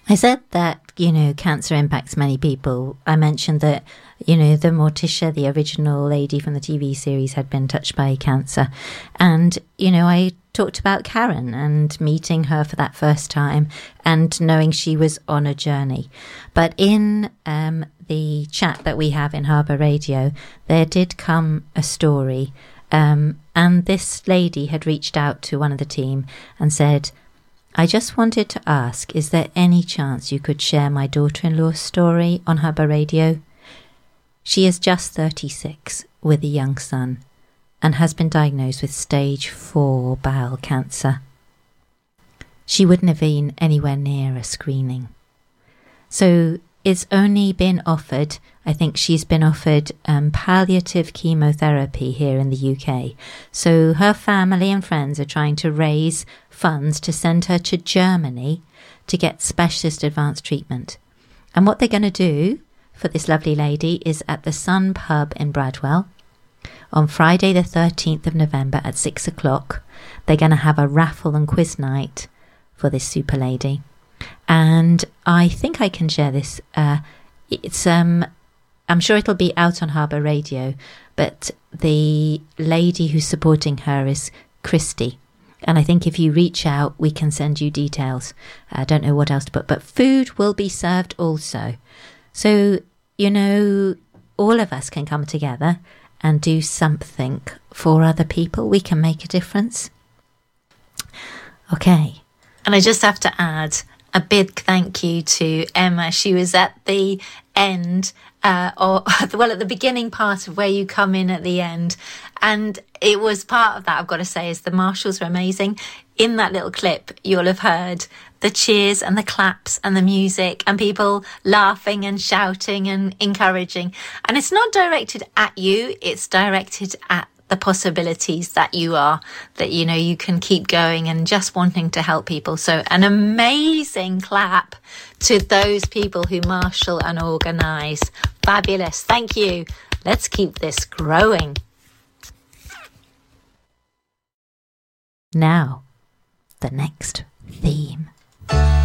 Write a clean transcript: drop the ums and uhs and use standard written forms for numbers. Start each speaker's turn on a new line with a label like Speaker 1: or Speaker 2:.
Speaker 1: I said that, cancer impacts many people. I mentioned that, the Morticia, the original lady from the TV series, had been touched by cancer. And, I talked about Karen and meeting her for that first time and knowing she was on a journey. But in the chat that we have in Harbour Radio, there did come a story. And this lady had reached out to one of the team and said, I just wanted to ask, is there any chance you could share my daughter-in-law's story on Harbour Radio? She is just 36 with a young son and has been diagnosed with stage 4 bowel cancer. She wouldn't have been anywhere near a screening. So it's only been offered, I think she's been offered palliative chemotherapy here in the UK. So her family and friends are trying to raise funds to send her to Germany to get specialist advanced treatment. And what they're going to do for this lovely lady is at the Sun Pub in Bradwell on Friday the 13th of November at 6 o'clock. They're going to have a raffle and quiz night for this super lady. And I think I can share this. I'm sure it'll be out on Harbour Radio, but the lady who's supporting her is Christy. And I think if you reach out, we can send you details. I don't know what else to put, but food will be served also. So, all of us can come together and do something for other people. We can make a difference. Okay. And I just have to add a big thank you to Emma. She was at the end, at the beginning part of where you come in at the end. And it was part of that, I've got to say, is the marshals were amazing. In that little clip, you'll have heard the cheers and the claps and the music and people laughing and shouting and encouraging. And it's not directed at you, it's directed at the possibilities that you are, that, you can keep going and just wanting to help people. So an amazing clap to those people who marshal and organise. Fabulous. Thank you. Let's keep this growing. Now, the next theme.